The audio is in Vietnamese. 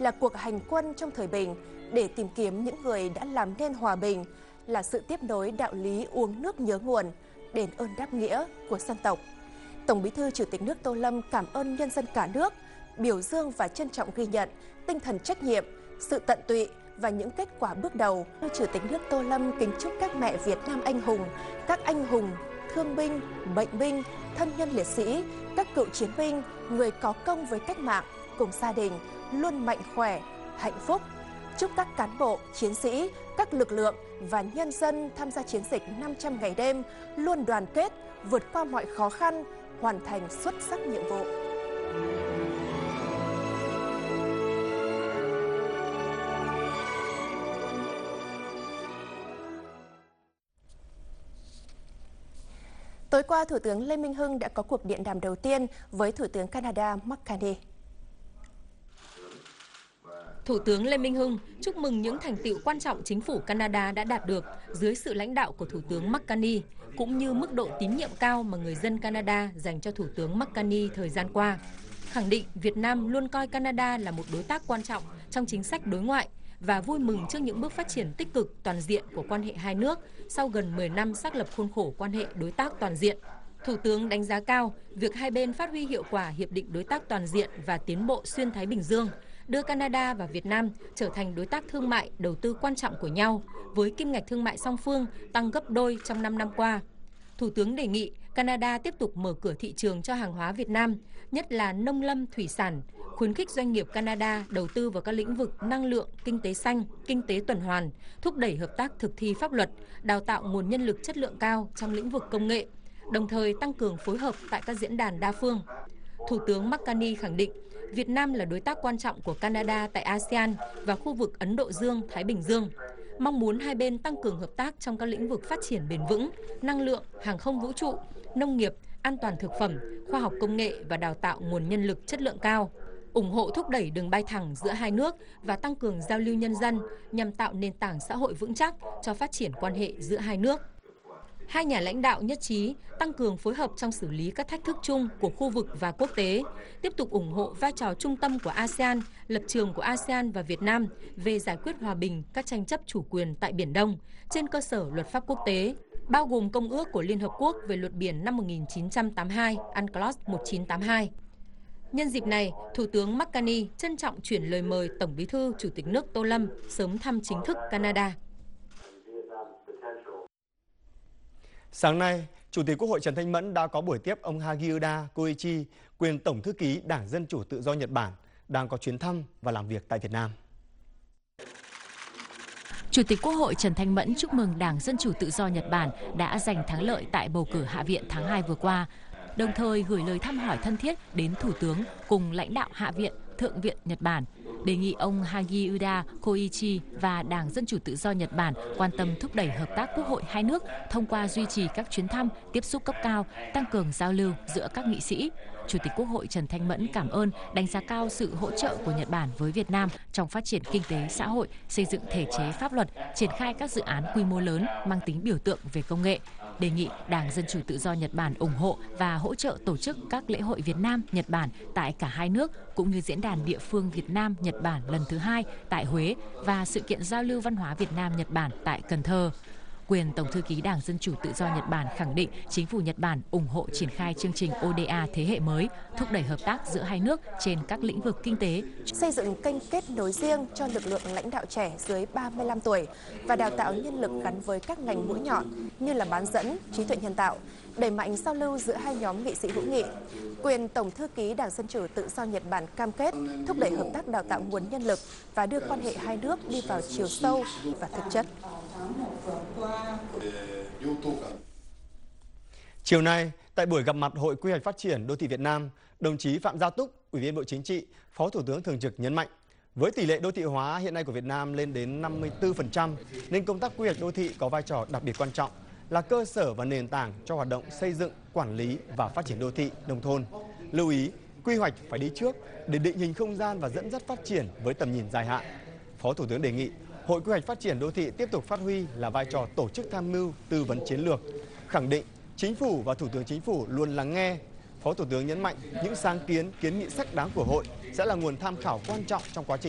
là cuộc hành quân trong thời bình để tìm kiếm những người đã làm nên hòa bình, là sự tiếp nối đạo lý uống nước nhớ nguồn, đền ơn đáp nghĩa của dân tộc. Tổng Bí thư Chủ tịch nước Tô Lâm cảm ơn nhân dân cả nước, biểu dương và trân trọng ghi nhận tinh thần trách nhiệm, sự tận tụy và những kết quả bước đầu. Chủ tịch nước Tô Lâm kính chúc các mẹ Việt Nam anh hùng, các anh hùng, thương binh, bệnh binh, thân nhân liệt sĩ, các cựu chiến binh, người có công với cách mạng cùng gia đình luôn mạnh khỏe, hạnh phúc. Chúc các cán bộ, chiến sĩ, các lực lượng và nhân dân tham gia chiến dịch 500 ngày đêm luôn đoàn kết, vượt qua mọi khó khăn, hoàn thành xuất sắc nhiệm vụ. Tối qua, Thủ tướng Lê Minh Hưng đã có cuộc điện đàm đầu tiên với Thủ tướng Canada Mark Carney. Thủ tướng Lê Minh Hưng chúc mừng những thành tựu quan trọng chính phủ Canada đã đạt được dưới sự lãnh đạo của Thủ tướng Mark Carney, cũng như mức độ tín nhiệm cao mà người dân Canada dành cho Thủ tướng Mark Carney thời gian qua. Khẳng định Việt Nam luôn coi Canada là một đối tác quan trọng trong chính sách đối ngoại và vui mừng trước những bước phát triển tích cực toàn diện của quan hệ hai nước sau gần 10 năm xác lập khuôn khổ quan hệ đối tác toàn diện. Thủ tướng đánh giá cao việc hai bên phát huy hiệu quả Hiệp định Đối tác Toàn diện và Tiến bộ Xuyên Thái Bình Dương, đưa Canada và Việt Nam trở thành đối tác thương mại đầu tư quan trọng của nhau, với kim ngạch thương mại song phương tăng gấp đôi trong 5 năm qua. Thủ tướng đề nghị Canada tiếp tục mở cửa thị trường cho hàng hóa Việt Nam, nhất là nông lâm thủy sản, khuyến khích doanh nghiệp Canada đầu tư vào các lĩnh vực năng lượng, kinh tế xanh, kinh tế tuần hoàn, thúc đẩy hợp tác thực thi pháp luật, đào tạo nguồn nhân lực chất lượng cao trong lĩnh vực công nghệ, đồng thời tăng cường phối hợp tại các diễn đàn đa phương. Thủ tướng Mark Carney khẳng định Việt Nam là đối tác quan trọng của Canada tại ASEAN và khu vực Ấn Độ Dương-Thái Bình Dương, mong muốn hai bên tăng cường hợp tác trong các lĩnh vực phát triển bền vững, năng lượng, hàng không vũ trụ, nông nghiệp, an toàn thực phẩm, khoa học công nghệ và đào tạo nguồn nhân lực chất lượng cao, ủng hộ thúc đẩy đường bay thẳng giữa hai nước và tăng cường giao lưu nhân dân nhằm tạo nền tảng xã hội vững chắc cho phát triển quan hệ giữa hai nước. Hai nhà lãnh đạo nhất trí tăng cường phối hợp trong xử lý các thách thức chung của khu vực và quốc tế, tiếp tục ủng hộ vai trò trung tâm của ASEAN, lập trường của ASEAN và Việt Nam về giải quyết hòa bình các tranh chấp chủ quyền tại Biển Đông trên cơ sở luật pháp quốc tế, bao gồm Công ước của Liên Hợp Quốc về luật biển năm 1982, UNCLOS 1982. Nhân dịp này, Thủ tướng Mark Carney trân trọng chuyển lời mời Tổng Bí thư Chủ tịch nước Tô Lâm sớm thăm chính thức Canada. Sáng nay, Chủ tịch Quốc hội Trần Thanh Mẫn đã có buổi tiếp ông Hagiuda Koichi, quyền Tổng thư ký Đảng Dân chủ Tự do Nhật Bản, đang có chuyến thăm và làm việc tại Việt Nam. Chủ tịch Quốc hội Trần Thanh Mẫn chúc mừng Đảng Dân chủ Tự do Nhật Bản đã giành thắng lợi tại bầu cử Hạ viện tháng 2 vừa qua, đồng thời gửi lời thăm hỏi thân thiết đến Thủ tướng cùng lãnh đạo Hạ viện, Thượng viện Nhật Bản, đề nghị ông Hagiuda Koichi và Đảng Dân chủ Tự do Nhật Bản quan tâm thúc đẩy hợp tác quốc hội hai nước thông qua duy trì các chuyến thăm, tiếp xúc cấp cao, tăng cường giao lưu giữa các nghị sĩ. Chủ tịch Quốc hội Trần Thanh Mẫn cảm ơn, đánh giá cao sự hỗ trợ của Nhật Bản với Việt Nam trong phát triển kinh tế xã hội, xây dựng thể chế pháp luật, triển khai các dự án quy mô lớn mang tính biểu tượng về công nghệ. Đề nghị Đảng Dân chủ Tự do Nhật Bản ủng hộ và hỗ trợ tổ chức các lễ hội Việt Nam, Nhật Bản tại cả hai nước, cũng như diễn đàn địa phương Việt Nam, Nhật Bản lần thứ 2 tại Huế và sự kiện giao lưu văn hóa Việt Nam, Nhật Bản tại Cần Thơ. Quyền Tổng thư ký Đảng Dân chủ Tự do Nhật Bản khẳng định chính phủ Nhật Bản ủng hộ triển khai chương trình ODA thế hệ mới, thúc đẩy hợp tác giữa hai nước trên các lĩnh vực kinh tế, xây dựng kênh kết nối riêng cho lực lượng lãnh đạo trẻ dưới 35 tuổi và đào tạo nhân lực gắn với các ngành mũi nhọn như là bán dẫn, trí tuệ nhân tạo, đẩy mạnh giao lưu giữa hai nhóm nghị sĩ hữu nghị. Quyền Tổng thư ký Đảng Dân chủ Tự do Nhật Bản cam kết thúc đẩy hợp tác đào tạo nguồn nhân lực và đưa quan hệ hai nước đi vào chiều sâu và thực chất. Chiều nay, tại buổi gặp mặt Hội Quy hoạch Phát triển Đô thị Việt Nam, đồng chí Phạm Gia Túc, Ủy viên Bộ Chính trị, Phó Thủ tướng Thường trực nhấn mạnh, với tỷ lệ đô thị hóa hiện nay của Việt Nam lên đến 54%, nên công tác quy hoạch đô thị có vai trò đặc biệt quan trọng, là cơ sở và nền tảng cho hoạt động xây dựng, quản lý và phát triển đô thị, nông thôn. Lưu ý, quy hoạch phải đi trước để định hình không gian và dẫn dắt phát triển với tầm nhìn dài hạn. Phó Thủ tướng đề nghị Hội Quy hoạch Phát triển Đô thị tiếp tục phát huy là vai trò tổ chức tham mưu, tư vấn chiến lược, khẳng định Chính phủ và Thủ tướng Chính phủ luôn lắng nghe. Phó Thủ tướng nhấn mạnh những sáng kiến, kiến nghị xác đáng của Hội sẽ là nguồn tham khảo quan trọng trong quá trình